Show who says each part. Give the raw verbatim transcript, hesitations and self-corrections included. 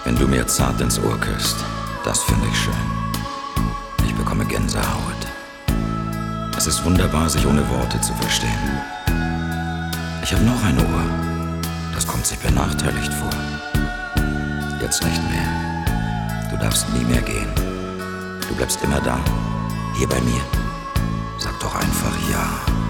Speaker 1: Wenn du mir zart ins Ohr küsst, das finde ich schön. Ich bekomme Gänsehaut. Es ist wunderbar, sich ohne Worte zu verstehen. Ich habe noch ein Ohr, das kommt sich benachteiligt vor. Jetzt nicht mehr. Du darfst nie mehr gehen. Du bleibst immer da, hier bei mir. Sag doch einfach ja.